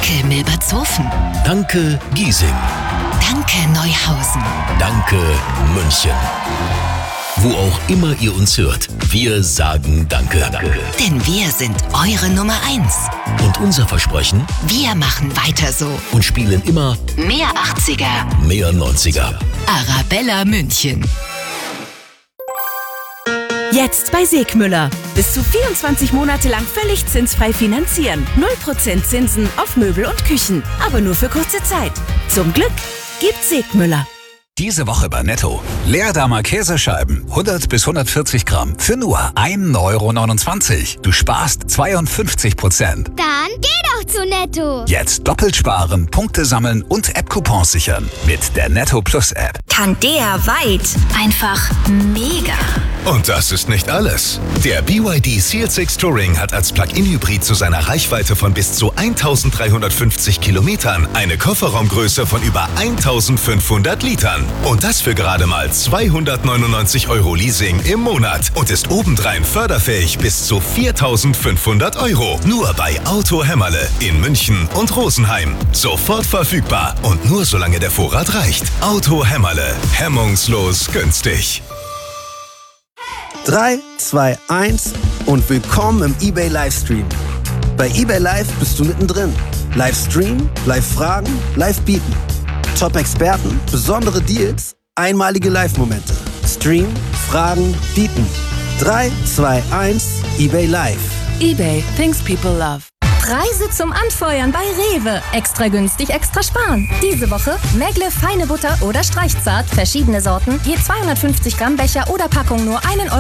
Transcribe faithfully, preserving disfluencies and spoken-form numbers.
Danke Milbertshofen. Danke Giesing. Danke Neuhausen. Danke München. Wo auch immer ihr uns hört, wir sagen Danke. Danke. Denn wir sind eure Nummer eins. Und unser Versprechen? Wir machen weiter so. Und spielen immer mehr achtziger, mehr neunziger. Arabella München. Jetzt bei Segmüller. Bis zu vierundzwanzig Monate lang völlig zinsfrei finanzieren. null Prozent Zinsen auf Möbel und Küchen. Aber nur für kurze Zeit. Zum Glück gibt's Segmüller. Diese Woche bei Netto. Leerdammer Käsescheiben, hundert bis hundertvierzig Gramm, für nur ein Euro neunundzwanzig. Du sparst zweiundfünfzig Prozent. Dann geh doch zu Netto. Jetzt doppelt sparen, Punkte sammeln und App-Coupons sichern. Mit der Netto Plus App. Candea weit. Einfach mega. Und das ist nicht alles. Der B Y D C L sechs Touring hat als Plug-in-Hybrid zu seiner Reichweite von bis zu eintausenddreihundertfünfzig Kilometern eine Kofferraumgröße von über eintausendfünfhundert Litern. Und das für gerade mal zweihundertneunundneunzig Euro Leasing im Monat und ist obendrein förderfähig bis zu viertausendfünfhundert Euro. Nur bei Auto Hämmerle in München und Rosenheim. Sofort verfügbar und nur solange der Vorrat reicht. Auto Hämmerle. Hemmungslos günstig. drei, zwei, eins und willkommen im eBay Livestream. Bei eBay Live bist du mittendrin. Livestream, Live-Fragen, Live-Bieten. Top-Experten, besondere Deals, einmalige Live-Momente. Stream, Fragen, Bieten. drei, zwei, eins, eBay Live. eBay, things people love. Preise zum Anfeuern bei Rewe. Extra günstig, extra sparen. Diese Woche Megle feine Butter oder Streichzart, verschiedene Sorten, je zweihundertfünfzig Gramm Becher oder Packung nur einen Euro.